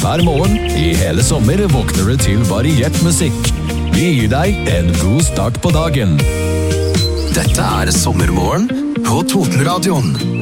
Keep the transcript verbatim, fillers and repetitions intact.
Hver morgen i hele sommer våkner du til variert musikk. Vi gir deg en god start på dagen. Dette er Sommermorgen på Totenradioen.